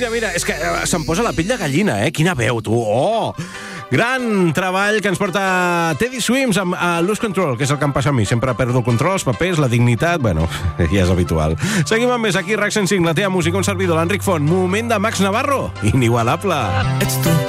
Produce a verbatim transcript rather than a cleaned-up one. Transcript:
Mira, mira, és que eh, se'm posa la pell de gallina, eh? Quina veu, tu! Oh! Gran treball que ens porta Teddy Swims amb uh, Lose Control, que és el que em passa a mi. Sempre perdo el control, els papers, la dignitat... Bueno, ja és habitual. Seguim amb més aquí, RAC cent cinc, la teva música, un servidor, l'Enric Font. Moment de Max Navarro. Inigualable. Ets tu.